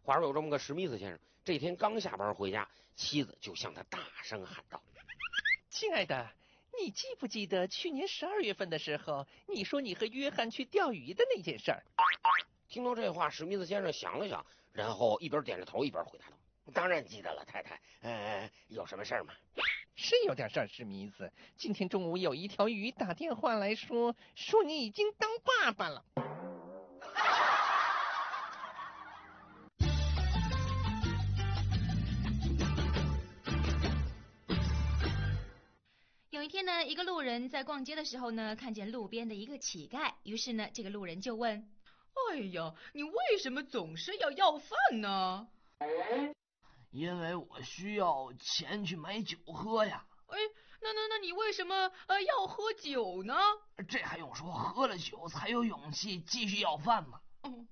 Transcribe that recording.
话说有这么个史密斯先生，这天刚下班回家，妻子就向他大声喊道： 亲爱的，你记不记得去年12月份的时候，你说你和约翰去钓鱼的那件事儿？ 听到这话，史密斯先生想了想，然后一边点着头一边回答道：当然记得了，太太。有什么事儿吗？ 是有点事儿，史密斯。今天中午有一条鱼打电话来说你已经当爸爸了。 有一天呢，一个路人在逛街的时候呢，看见路边的一个乞丐，于是呢，这个路人就问： 哎呀，你为什么总是要饭呢？ 因为我需要钱去买酒喝呀。 哎，那你为什么要喝酒呢？ 这还用说，喝了酒才有勇气继续要饭嘛。